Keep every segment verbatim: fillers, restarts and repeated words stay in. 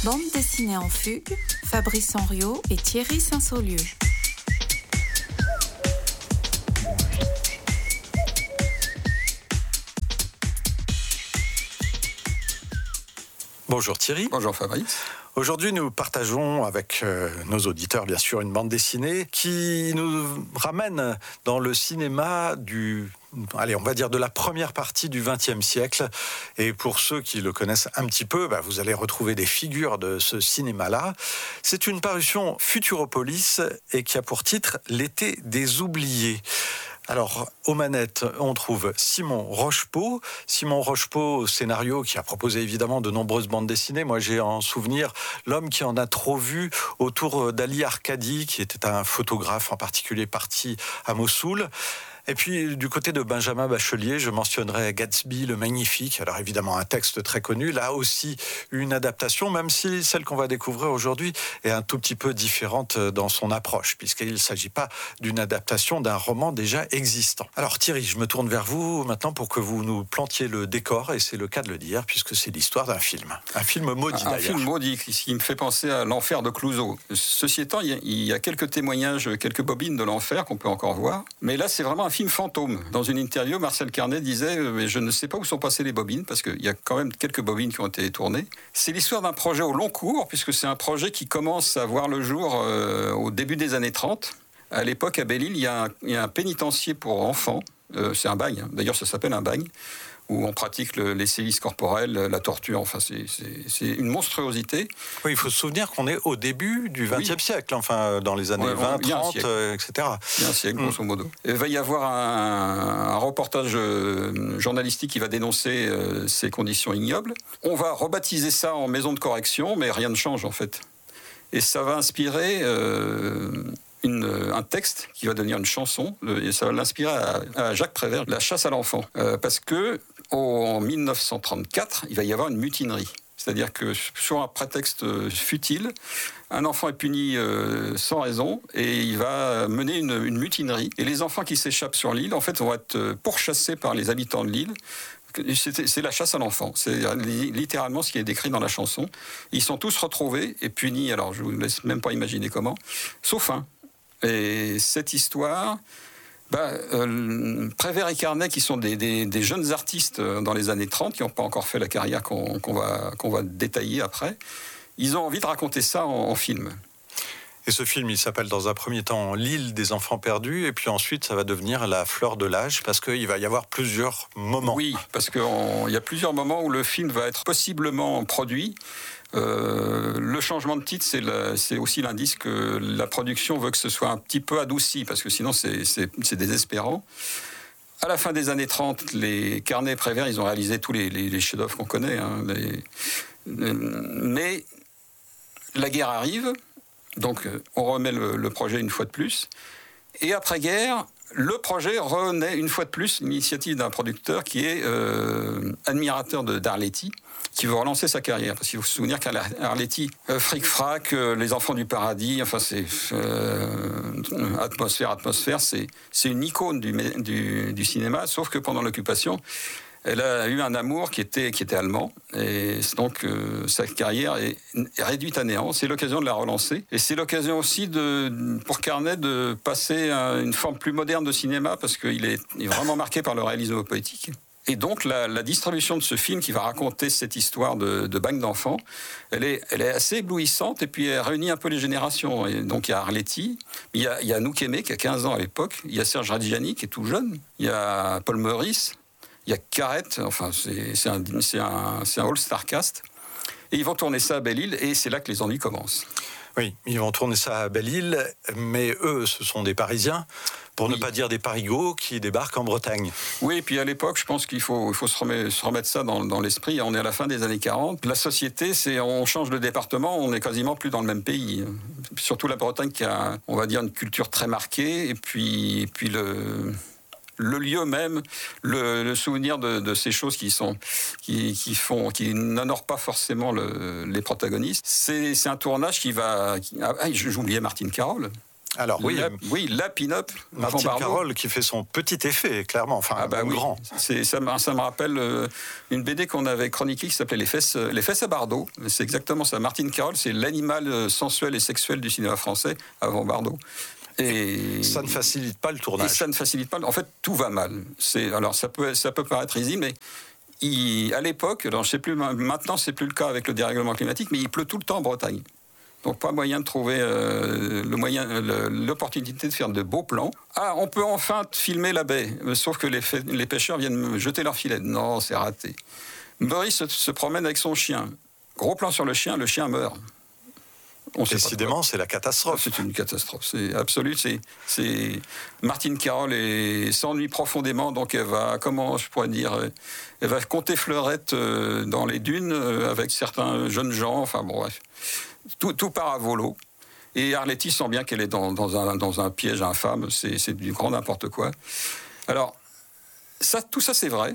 Bande dessinée en fugue, Fabrice Henriot et Thierry Saint-Saulieu. Bonjour Thierry. Bonjour Fabrice. Aujourd'hui, nous partageons avec euh, nos auditeurs, bien sûr, une bande dessinée qui nous ramène dans le cinéma du, allez, on va dire de la première partie du vingtième siècle. Et pour ceux qui le connaissent un petit peu, bah, vous allez retrouver des figures de ce cinéma-là. C'est une parution Futuropolis et qui a pour titre L'été des oubliés. Alors, aux manettes, on trouve Simon Rochepeau. Simon Rochepeau, scénario qui a proposé évidemment de nombreuses bandes dessinées. Moi, j'ai en souvenir L'homme qui en a trop vu autour d'Ali Arcadi, qui était un photographe en particulier parti à Mossoul. Et puis, du côté de Benjamin Bachelier, je mentionnerai Gatsby le Magnifique. Alors, évidemment, un texte très connu. Là aussi, une adaptation, même si celle qu'on va découvrir aujourd'hui est un tout petit peu différente dans son approche, puisqu'il ne s'agit pas d'une adaptation d'un roman déjà existant. Alors, Thierry, je me tourne vers vous maintenant pour que vous nous plantiez le décor, et c'est le cas de le dire, puisque c'est l'histoire d'un film. Un film maudit, un, un d'ailleurs. Un film maudit, qui me fait penser à l'enfer de Clouseau. Ceci étant, il y a quelques témoignages, quelques bobines de l'enfer qu'on peut encore voir. Mais là, c'est vraiment un film fantôme. Dans une interview, Marcel Carnet disait euh, mais je ne sais pas où sont passées les bobines, parce qu'il y a quand même quelques bobines qui ont été tournées. C'est l'histoire d'un projet au long cours, puisque c'est un projet qui commence à voir le jour euh, au début des années trente. À l'époque, à Belle-Île, il y a un, il y a un pénitencier pour enfants. Euh, c'est un bagne, hein. D'ailleurs ça s'appelle un bagne, où on pratique le, les sévices corporels, la torture, enfin c'est, c'est, c'est une monstruosité. Oui, il faut se souvenir qu'on est au début du vingtième oui. siècle, enfin dans les années ouais, vingt, trente, euh, et cetera. Il y a un siècle, grosso modo. Mm. Il va y avoir un, un reportage euh, journalistique qui va dénoncer euh, ces conditions ignobles. On va rebaptiser ça en maison de correction, mais rien ne change en fait. Et ça va inspirer... Euh, Une, un texte qui va devenir une chanson, et ça va l'inspirer à, à Jacques Prévert, La chasse à l'enfant. Euh, parce que en dix-neuf cent trente-quatre, il va y avoir une mutinerie. C'est-à-dire que sur un prétexte futile, un enfant est puni euh, sans raison et il va mener une, une mutinerie. Et les enfants qui s'échappent sur l'île, en fait, vont être pourchassés par les habitants de l'île. C'est, c'est la chasse à l'enfant. C'est littéralement ce qui est décrit dans la chanson. Ils sont tous retrouvés et punis, alors je ne vous laisse même pas imaginer comment, sauf un. Et cette histoire, bah, euh, Prévert et Carnet, qui sont des, des, des jeunes artistes dans les années trente, qui n'ont pas encore fait la carrière qu'on, qu'on, va, qu'on va détailler après, ils ont envie de raconter ça en, en film. Et ce film, il s'appelle dans un premier temps L'île des enfants perdus, et puis ensuite ça va devenir La fleur de l'âge, parce qu'il va y avoir plusieurs moments. Oui, parce qu'il y a plusieurs moments où le film va être possiblement produit. Euh, le changement de titre, c'est, le, c'est aussi l'indice que la production veut que ce soit un petit peu adouci, parce que sinon c'est, c'est, c'est désespérant. À la fin des années trente, les Carnet et Prévert, ils ont réalisé tous les, les, les chefs-d'œuvre qu'on connaît. Hein, les, les, mais la guerre arrive, donc on remet le, le projet une fois de plus. Et après-guerre, le projet renaît une fois de plus, l'initiative d'un producteur qui est euh, admirateur de, d'Arletty, qui veut relancer sa carrière. Parce qu'il faut se souvenir qu'Arletty, euh, Fric Frac, euh, Les Enfants du Paradis, enfin c'est euh, atmosphère, atmosphère, c'est, c'est une icône du, du, du cinéma, sauf que pendant l'occupation, elle a eu un amour qui était, qui était allemand, et donc euh, sa carrière est, est réduite à néant. C'est l'occasion de la relancer, et c'est l'occasion aussi de, pour Carnet de passer à une forme plus moderne de cinéma, parce qu'il est, il est vraiment marqué par le réalisme poétique. Et donc la, la distribution de ce film qui va raconter cette histoire de, de bagne d'enfants, elle est, elle est assez éblouissante, et puis elle réunit un peu les générations. Et donc il y a Arletty, il y a, il y a Anouk Aimée qui a quinze ans à l'époque, il y a Serge Reggiani qui est tout jeune, il y a Paul Meurice, il y a Carrette, enfin c'est, c'est, un, c'est, un, c'est un all-star cast. Et ils vont tourner ça à Belle-Île, et c'est là que les ennuis commencent. Oui, ils vont tourner ça à Belle-Île, mais eux, ce sont des Parisiens, pour oui. ne pas dire des Parigots, qui débarquent en Bretagne. Oui, et puis à l'époque, je pense qu'il faut, il faut se, remettre, se remettre ça dans, dans l'esprit. On est à la fin des années quarante. La société, c'est, on change de département, on n'est quasiment plus dans le même pays. Surtout la Bretagne qui a, on va dire, une culture très marquée, et puis, et puis le... le lieu même, le, le souvenir de, de ces choses qui sont, qui, qui font, qui n'honorent pas forcément le, les protagonistes. C'est, c'est un tournage qui va. Qui, ah, j'oubliais Martine Carole. Alors oui, la, oui, la pin-up. Martine Carole qui fait son petit effet, clairement, enfin ah bah oui. grand. C'est, ça, me, ça me rappelle euh, une B D qu'on avait chroniquée qui s'appelait Les fesses, les fesses à Bardot. C'est exactement ça. Martine Carole, c'est l'animal sensuel et sexuel du cinéma français avant Bardot. Et ça ne facilite pas le tournage. Et ça ne facilite pas. En fait, tout va mal. C'est, alors ça peut, ça peut paraître easy, mais il, à l'époque, alors je sais plus, maintenant c'est plus le cas avec le dérèglement climatique, mais il pleut tout le temps en Bretagne. Donc pas moyen de trouver euh, le moyen, le, l'opportunité de faire de beaux plans. Ah, on peut enfin filmer la baie, sauf que les, les pêcheurs viennent jeter leurs filets. Non, c'est raté. Boris se, se promène avec son chien. Gros plan sur le chien, le chien meurt. On Décidément, c'est la catastrophe. C'est une catastrophe, c'est absolu. C'est, c'est... Martine Carole est... s'ennuie profondément, donc elle va, comment je pourrais dire, elle va compter fleurette dans les dunes avec certains jeunes gens. Enfin bon, bref, tout, tout part à volo. Et Arletty sent bien qu'elle est dans, dans, un, dans un piège infâme. C'est, c'est du grand n'importe quoi. Alors, ça, tout ça, c'est vrai.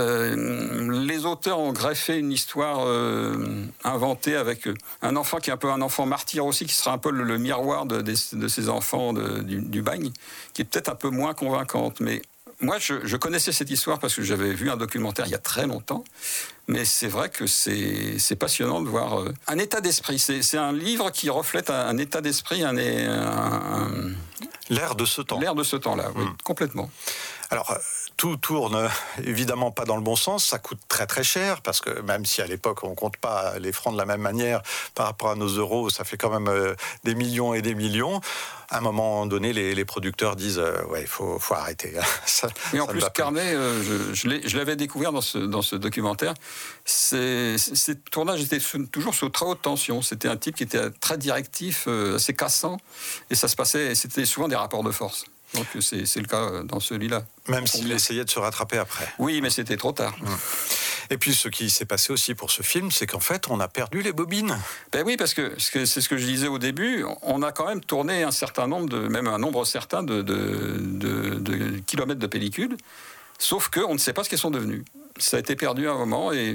Euh, les auteurs ont greffé une histoire euh, inventée avec un enfant qui est un peu un enfant martyr aussi, qui sera un peu le, le miroir de, de, de ces enfants de, du, du bagne, qui est peut-être un peu moins convaincante. Mais moi, je, je connaissais cette histoire parce que j'avais vu un documentaire il y a très longtemps. Mais c'est vrai que c'est, c'est passionnant de voir euh, un état d'esprit. C'est, c'est un livre qui reflète un, un état d'esprit, un, un, un... l'air de ce temps. L'air de ce temps-là, oui, mmh. complètement. Alors, tout tourne évidemment pas dans le bon sens, ça coûte très très cher, parce que même si à l'époque on compte pas les francs de la même manière par rapport à nos euros, ça fait quand même des millions et des millions. À un moment donné, les, les producteurs disent euh, ouais, il faut, faut arrêter. ça, et en plus, Carnet, euh, je, je, l'ai, je l'avais découvert dans ce, dans ce documentaire, c'est, ces tournages étaient toujours sous très haute tension. C'était un type qui était très directif, euh, assez cassant, et ça se passait, c'était souvent des rapports de force. Donc c'est, c'est le cas dans celui-là. Même s'il essayait de se rattraper après. Oui, mais c'était trop tard. Mmh. Et puis ce qui s'est passé aussi pour ce film, c'est qu'en fait, on a perdu les bobines. Ben oui, parce que c'est ce que je disais au début, on a quand même tourné un certain nombre, de, même un nombre certain de, de, de, de kilomètres de pellicule, sauf qu'on ne sait pas ce qu'elles sont devenues. Ça a été perdu à un moment et...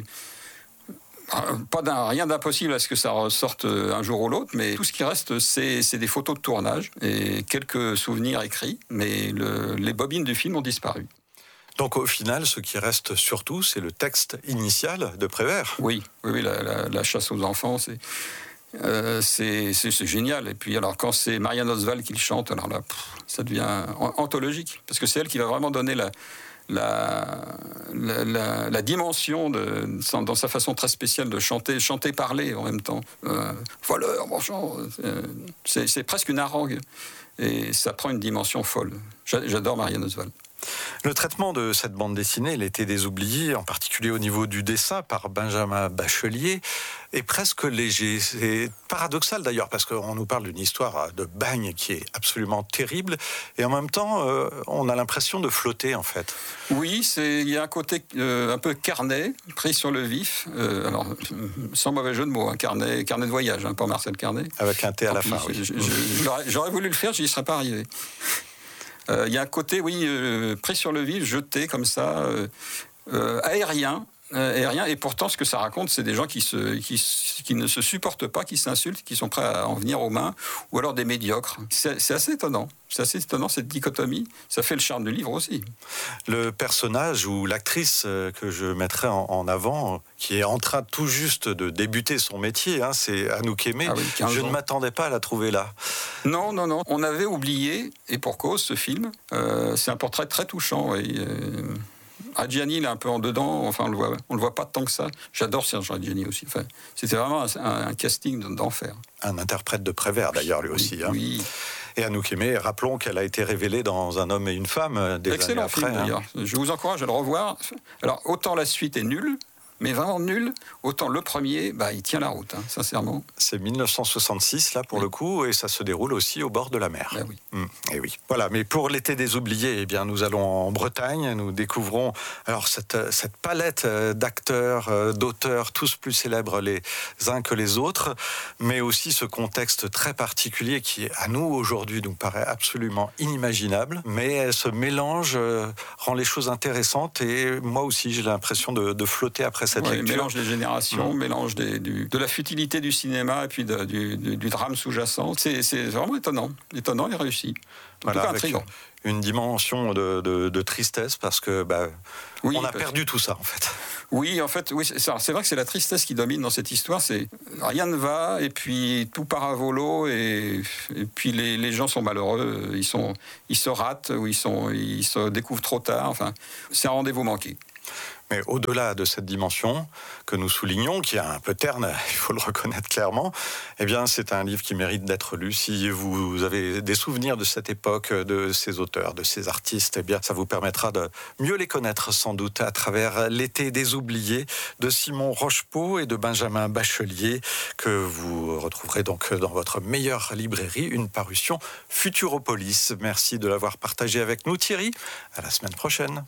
Pas d'un, rien d'impossible à ce que ça ressorte un jour ou l'autre, mais tout ce qui reste, c'est, c'est des photos de tournage et quelques souvenirs écrits, mais le, les bobines du film ont disparu. Donc au final, ce qui reste surtout, c'est le texte initial de Prévert. Oui, oui, oui la, la, la chasse aux enfants, c'est, euh, c'est, c'est, c'est génial. Et puis alors quand c'est Marianne Oswald qui le chante, alors là, pff, ça devient anthologique, parce que c'est elle qui va vraiment donner la... La, la, la, la dimension de, dans sa façon très spéciale de chanter, chanter, parler en même temps. Euh, voleur, marchand, c'est, c'est presque une harangue. Et ça prend une dimension folle. J'adore Marianne Oswald. Le traitement de cette bande dessinée, L'été des oubliés, en particulier au niveau du dessin par Benjamin Bachelier, est presque léger. C'est paradoxal d'ailleurs, parce qu'on nous parle d'une histoire de bagne qui est absolument terrible, et en même temps, euh, on a l'impression de flotter en fait. Oui, c'est, il y a un côté euh, un peu carnet, pris sur le vif, euh, alors sans mauvais jeu de mots, hein, carnet, carnet de voyage, hein, pas Marcel Carnet. Avec un T à la puis, fin, oui. Je, je, j'aurais, j'aurais voulu le faire, je n'y serais pas arrivé. Il euh, y a un côté, oui, euh, pris sur le vif, jeté comme ça, euh, euh, aérien, euh, aérien. Et pourtant, ce que ça raconte, c'est des gens qui, se, qui, qui ne se supportent pas, qui s'insultent, qui sont prêts à en venir aux mains, ou alors des médiocres. C'est, c'est assez étonnant. C'est assez étonnant, cette dichotomie. Ça fait le charme du livre aussi. Le personnage ou l'actrice que je mettrais en, en avant, qui est en train tout juste de débuter son métier, hein, c'est Anouk Aimée. Ah oui, je ans. ne m'attendais pas à la trouver là. Non, non, non. On avait oublié, et pour cause, ce film. Euh, c'est un portrait très touchant. Et, euh, Adjani, il est un peu en dedans. Enfin, on le voit, on le voit pas tant que ça. J'adore Serge Adjani aussi. Enfin, c'était vraiment un, un, un casting d'enfer. Un interprète de Prévert, d'ailleurs, lui aussi. Oui. Hein. oui. Et Anouk Aimée, rappelons qu'elle a été révélée dans Un homme et une femme des Excellent années après. Film, d'ailleurs. Hein. Je vous encourage à le revoir. Alors, autant la suite est nulle, mais vraiment nul, autant le premier, bah, il tient la route, hein, sincèrement. C'est dix-neuf cent soixante-six, là, pour oui. le coup, et ça se déroule aussi au bord de la mer. Ben oui. Mmh, et oui. Voilà, mais pour l'été des oubliés, eh bien, nous allons en Bretagne, nous découvrons alors cette, cette palette d'acteurs, d'auteurs, tous plus célèbres les uns que les autres, mais aussi ce contexte très particulier qui, à nous, aujourd'hui, nous paraît absolument inimaginable, mais ce mélange rend les choses intéressantes, et moi aussi, j'ai l'impression de, de flotter après après cette ouais, lecture. Mélange des générations, mmh. mélange des, du, de la futilité du cinéma et puis de, du, du, du drame sous-jacent. C'est, c'est vraiment étonnant, étonnant et réussi. En Voilà, tout cas, avec intriguant. Une dimension de, de, de tristesse parce que bah, oui, on a parce... perdu tout ça en fait. Oui, en fait, oui, c'est, ça. C'est vrai que c'est la tristesse qui domine dans cette histoire. C'est rien ne va et puis tout part à volo et, et puis les, les gens sont malheureux. Ils sont, ils se ratent ou ils sont, ils se découvrent trop tard. Enfin, c'est un rendez-vous manqué. Mais au-delà de cette dimension que nous soulignons, qui est un peu terne, il faut le reconnaître clairement, eh bien, c'est un livre qui mérite d'être lu. Si vous avez des souvenirs de cette époque, de ces auteurs, de ces artistes, eh bien, ça vous permettra de mieux les connaître, sans doute, à travers L'été des oubliés de Simon Rochepeau et de Benjamin Bachelier, que vous retrouverez donc dans votre meilleure librairie, une parution Futuropolis. Merci de l'avoir partagé avec nous, Thierry. À la semaine prochaine.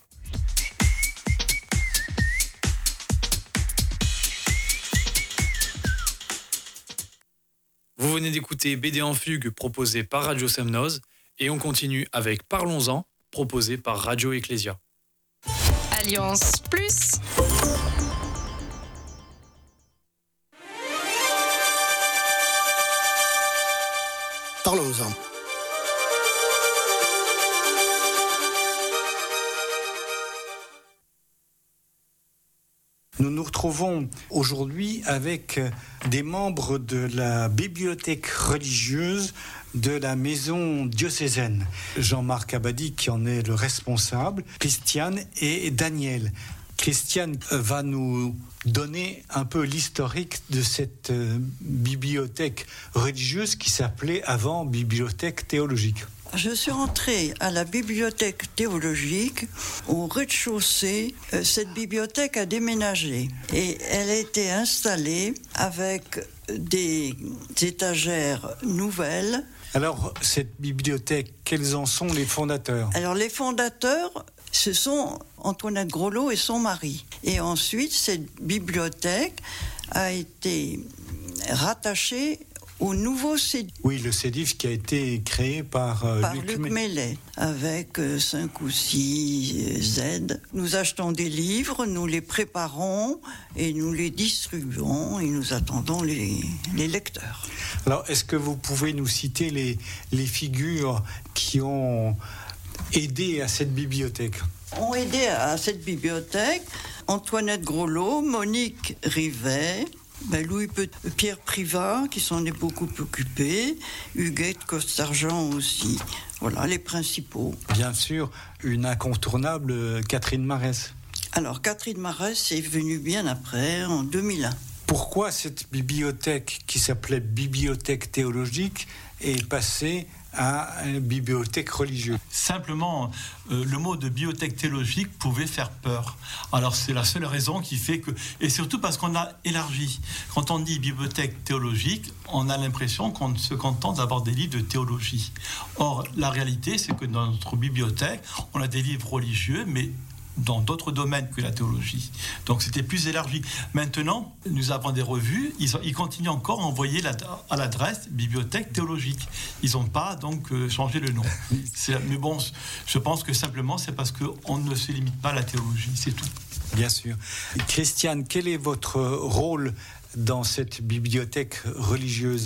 Vous venez d'écouter B D en fugue proposé par Radio Semnoz et on continue avec Parlons-en proposé par Radio Ecclesia. Alliance Plus. Parlons-en. Nous nous retrouvons aujourd'hui avec des membres de la bibliothèque religieuse de la maison diocésaine. Jean-Marc Abadi qui en est le responsable, Christiane et Daniel. Christiane va nous donner un peu l'historique de cette bibliothèque religieuse qui s'appelait avant bibliothèque théologique. Je suis rentrée à la bibliothèque théologique au rez-de-chaussée. Cette bibliothèque a déménagé et elle a été installée avec des étagères nouvelles. Alors, cette bibliothèque, quels en sont les fondateurs ? Alors, les fondateurs, ce sont Antoinette Grolot et son mari. Et ensuite, cette bibliothèque a été rattachée au nouveau C D I F. Oui, le C D I F qui a été créé par, euh, par Luc, Luc Mellet, Mellet, avec euh, cinq ou six Z. Nous achetons des livres, nous les préparons et nous les distribuons et nous attendons les, les lecteurs. Alors, est-ce que vous pouvez nous citer les, les figures qui ont aidé à cette bibliothèque ? Ont aidé à cette bibliothèque Antoinette Grolot, Monique Rivet, Ben Louis Pierre Privat, qui s'en est beaucoup occupé, Huguette Costargent aussi. Voilà les principaux. Bien sûr, une incontournable Catherine Marès. Alors, Catherine Marès est venue bien après, en deux mille un. Pourquoi cette bibliothèque qui s'appelait bibliothèque théologique est passée à une bibliothèque religieuse ? Simplement, euh, le mot de bibliothèque théologique pouvait faire peur. Alors c'est la seule raison qui fait que... Et surtout parce qu'on a élargi. Quand on dit bibliothèque théologique, on a l'impression qu'on se contente d'avoir des livres de théologie. Or, la réalité, c'est que dans notre bibliothèque, on a des livres religieux, mais dans d'autres domaines que la théologie. Donc c'était plus élargi. Maintenant, nous avons des revues, ils, ils continuent encore à envoyer la, à l'adresse bibliothèque théologique. Ils n'ont pas donc euh, changé le nom. C'est, mais bon, je pense que simplement c'est parce qu'on ne se limite pas à la théologie, c'est tout. Bien sûr. Christiane, quel est votre rôle dans cette bibliothèque religieuse ?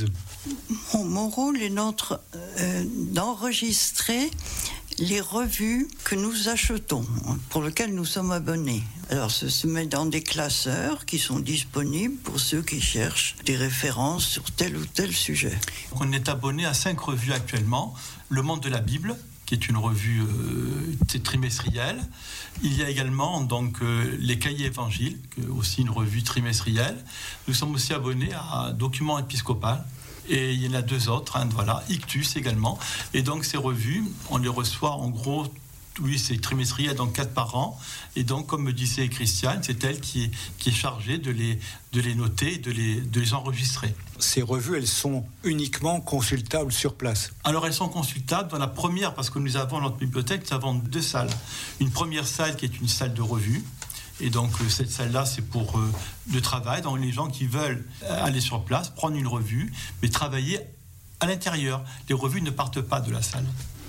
Mon, mon rôle est notre, euh, d'enregistrer les revues que nous achetons, pour lesquelles nous sommes abonnés. Alors, ça se met dans des classeurs qui sont disponibles pour ceux qui cherchent des références sur tel ou tel sujet. On est abonné à cinq revues actuellement. Le Monde de la Bible, qui est une revue euh, trimestrielle. Il y a également donc euh, les Cahiers Évangiles, qui est aussi une revue trimestrielle. Nous sommes aussi abonnés à Document épiscopal. Et il y en a deux autres, hein, voilà, Ictus également. Et donc ces revues, on les reçoit en gros, oui, c'est trimestriel, donc quatre par an. Et donc, comme me disait Christiane, c'est elle qui est, qui est chargée de les, de les noter, de les, de les enregistrer. Ces revues, elles sont uniquement consultables sur place ? Alors, elles sont consultables dans la première, parce que nous avons dans notre bibliothèque, nous avons deux salles. Une première salle qui est une salle de revue. Et donc, euh, cette salle-là, c'est pour euh, le travail. Donc, les gens qui veulent aller sur place, prendre une revue, mais travailler à l'intérieur. Les revues ne partent pas de la salle.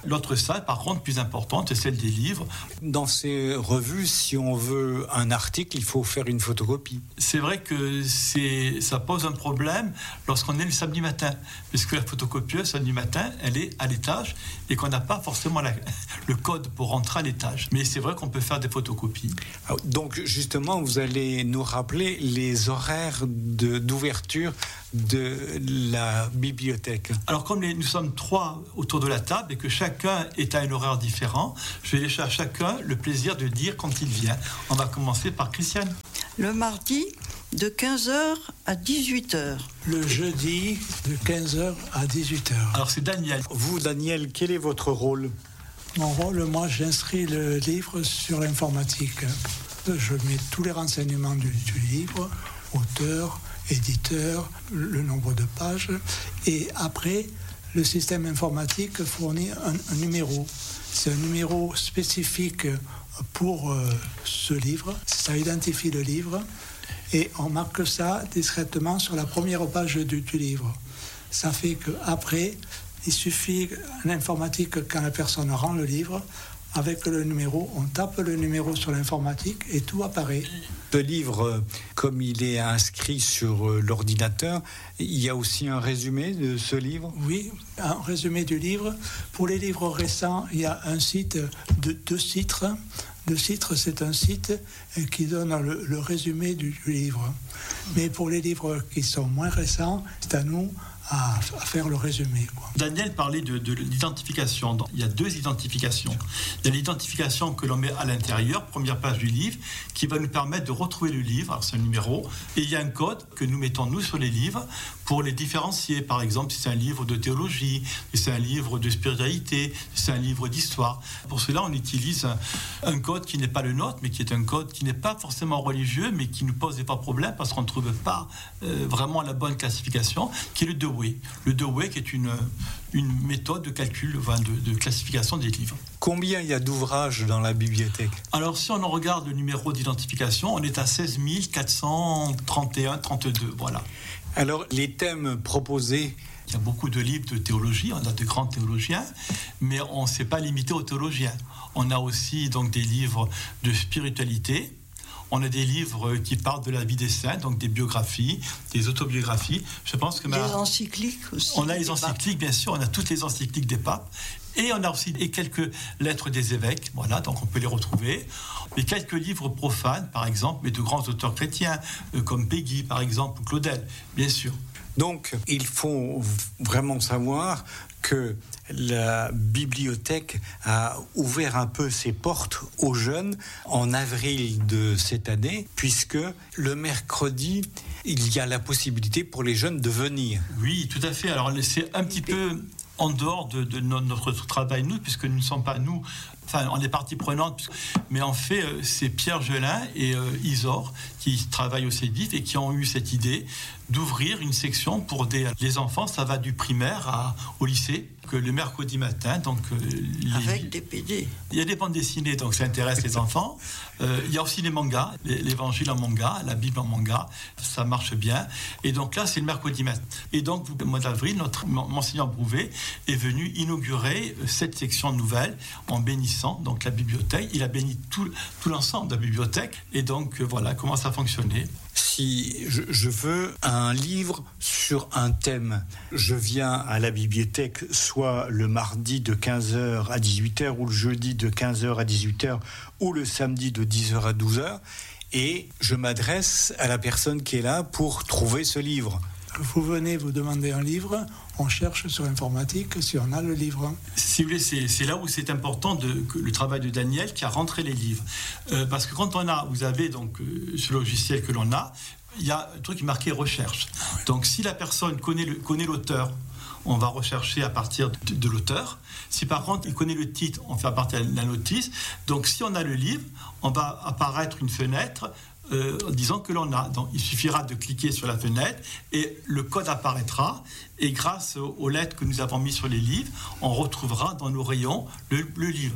L'autre salle, par contre, plus importante, c'est celle des livres. Dans ces revues, si on veut un article, il faut faire une photocopie. C'est vrai que c'est, ça pose un problème lorsqu'on est le samedi matin, puisque la photocopieuse, samedi matin, elle est à l'étage et qu'on n'a pas forcément la, le code pour rentrer à l'étage. Mais c'est vrai qu'on peut faire des photocopies. Donc, justement, vous allez nous rappeler les horaires de, d'ouverture de la bibliothèque. Alors, comme les, nous sommes trois autour de la table et que chacun est à un horaire différent, je vais laisser à chacun le plaisir de dire quand il vient. On va commencer par Christiane. Le mardi, de quinze heures à dix-huit heures. Le jeudi, de quinze heures à dix-huit heures. Alors, c'est Daniel. Vous, Daniel, quel est votre rôle ? Mon rôle, moi, j'inscris le livre sur l'informatique. Je mets tous les renseignements du, du livre, auteur, éditeur, le nombre de pages, et après, le système informatique fournit un, un numéro. C'est un numéro spécifique pour euh, ce livre. Ça identifie le livre et on marque ça discrètement sur la première page du, du livre. Ça fait qu'après, il suffit en informatique, quand la personne rend le livre, avec le numéro, on tape le numéro sur l'informatique et tout apparaît. Le livre, comme il est inscrit sur l'ordinateur, il y a aussi un résumé de ce livre ? Oui, un résumé du livre. Pour les livres récents, il y a un site de deux titres. Le titre, c'est un site qui donne le, le résumé du, du livre. Mais pour les livres qui sont moins récents, c'est à nous à, à faire le résumé, quoi. Daniel parlait de, de l'identification. Il y a deux identifications. Il y a l'identification que l'on met à l'intérieur, première page du livre, qui va nous permettre de retrouver le livre, alors c'est un numéro, et il y a un code que nous mettons nous sur les livres pour les différencier. Par exemple, si c'est un livre de théologie, si c'est un livre de spiritualité, si c'est un livre d'histoire. Pour cela, on utilise un, un code qui n'est pas le nôtre, mais qui est un code qui n'est pas forcément religieux, mais qui nous pose des pas problème parce qu'on ne trouve pas euh, vraiment la bonne classification, qui est le Dewey. Le Dewey qui est une, une méthode de calcul, enfin de, de classification des livres. Combien il y a d'ouvrages dans la bibliothèque ? Alors, si on en regarde le numéro d'identification, on est à seize mille quatre cent trente et un trente-deux, voilà. Alors, les thèmes proposés... Il y a beaucoup de livres de théologie, on a de grands théologiens, mais on ne s'est pas limité aux théologiens. On a aussi donc des livres de spiritualité. On a des livres qui parlent de la vie des saints, donc des biographies, des autobiographies. Je pense que des ma... encycliques aussi. On a les encycliques, bien sûr, on a toutes les encycliques des papes. Et on a aussi et quelques lettres des évêques, voilà, donc on peut les retrouver. Et quelques livres profanes, par exemple, mais de grands auteurs chrétiens, euh, comme Peggy, par exemple, ou Claudel, bien sûr. Donc, il faut vraiment savoir que la bibliothèque a ouvert un peu ses portes aux jeunes en avril de cette année, puisque le mercredi, il y a la possibilité pour les jeunes de venir. Oui, tout à fait. Alors, c'est un petit peu en dehors de, de notre travail, nous, puisque nous ne sommes pas, nous, enfin, on est partie prenante, mais en fait, c'est Pierre Gelin et euh, Isor qui travaillent au CEDIF et qui ont eu cette idée d'ouvrir une section pour des, les enfants, ça va du primaire à, au lycée, que le mercredi matin, donc... Euh, les, avec des P D. Il y a des bandes dessinées, donc ça intéresse les enfants. Euh, il y a aussi les mangas, l'évangile en manga, la Bible en manga, ça marche bien. Et donc là, c'est le mercredi matin. Et donc, au mois d'avril, notre Monseigneur Brouvet est venu inaugurer cette section nouvelle en bénissant donc la bibliothèque. Il a béni tout, tout l'ensemble de la bibliothèque. Et donc, euh, voilà comment ça fonctionnait. Si je, je veux un livre sur un thème, je viens à la bibliothèque soit le mardi de quinze heures à dix-huit heures ou le jeudi de quinze heures à dix-huit heures ou le samedi de dix heures à douze heures et je m'adresse à la personne qui est là pour trouver ce livre. Vous venez, vous demandez un livre, on cherche sur l'informatique si on a le livre. Si vous voulez, c'est, c'est là où c'est important de, que le travail de Daniel qui a rentré les livres. Euh, parce que quand on a, vous avez donc euh, ce logiciel que l'on a, il y a un truc qui est marqué recherche. Ah oui. Donc si la personne connaît, le, connaît l'auteur, on va rechercher à partir de, de l'auteur. Si par contre il connaît le titre, on fait à partir de la notice. Donc si on a le livre, on va apparaître une fenêtre Euh, disant que l'on a. Donc, il suffira de cliquer sur la fenêtre et le code apparaîtra et grâce aux, aux lettres que nous avons mises sur les livres, on retrouvera dans nos rayons le, le livre.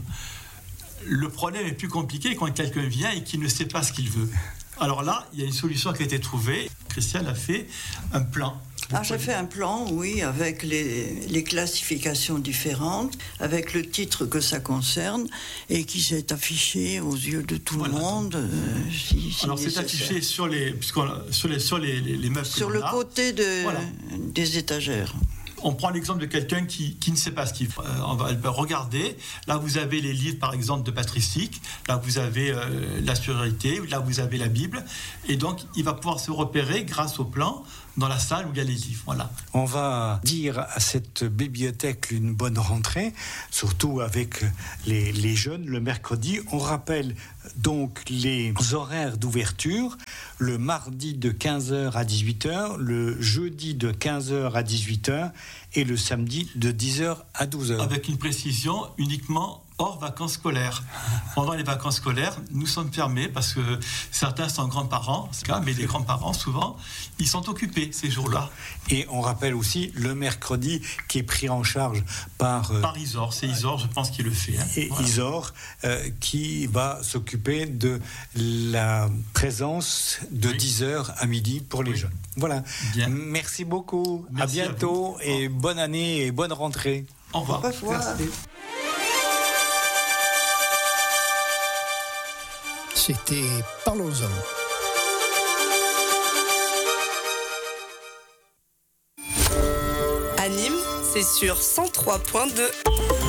Le problème est plus compliqué quand quelqu'un vient et qu'il ne sait pas ce qu'il veut. Alors là, il y a une solution qui a été trouvée. Christiane a fait un plan. Ah, j'ai fait un plan, oui, avec les, les classifications différentes, avec le titre que ça concerne, et qui s'est affiché aux yeux de tout voilà. le monde. Euh, si, si Alors, c'est affiché sur les, sur les, sur les, les, les meubles. Sur le a. côté de, voilà. des étagères. On prend l'exemple de quelqu'un qui, qui ne sait pas ce qu'il fait. Euh, on va regarder. Là, vous avez les livres, par exemple, de patristique. Là, vous avez euh, la surérité. Là, vous avez la Bible. Et donc, il va pouvoir se repérer grâce au plan dans la salle où il y a les livres. Voilà. On va dire à cette bibliothèque une bonne rentrée, surtout avec les, les jeunes, le mercredi. On rappelle donc les horaires d'ouverture, le mardi de quinze heures à dix-huit heures, le jeudi de quinze heures à dix-huit heures et le samedi de dix heures à douze heures. Avec une précision uniquement hors vacances scolaires. Pendant les vacances scolaires, nous sommes fermés parce que certains sont grands-parents, mais les grands-parents, souvent, ils sont occupés ces jours-là. Et on rappelle aussi le mercredi qui est pris en charge par... Euh, par Isor, c'est Isor, je pense, qui le fait. Hein. Et voilà. Isor, euh, qui va s'occuper de la présence de oui. dix heures à midi pour les oui. jeunes. Voilà. Bien. Merci beaucoup. Merci à bientôt à et bonne année et bonne rentrée. Au revoir. Au revoir. Merci. C'était Parlons-en. À Nîmes, c'est sur cent trois point deux.